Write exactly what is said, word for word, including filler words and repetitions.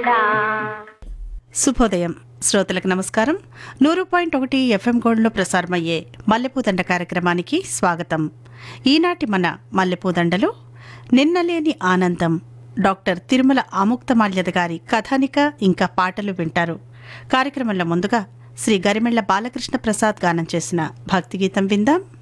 శుభోదయం శ్రోతలకు నమస్కారం. నూరు పాయింట్ ఒకటి ఎఫ్ఎం గోల్డ్లో ప్రసారమయ్యే మల్లెపూదండ కార్యక్రమానికి స్వాగతం. ఈనాటి మన మల్లెపూదండలో నిన్నలేని ఆనందం డాక్టర్ తిరుమల ఆముక్తమాల్యద గారి కథానిక ఇంకా పాటలు వింటారు. కార్యక్రమంలో ముందుగా శ్రీ గరిమెళ్ల బాలకృష్ణ ప్రసాద్ గానం చేసిన భక్తిగీతం విందాం.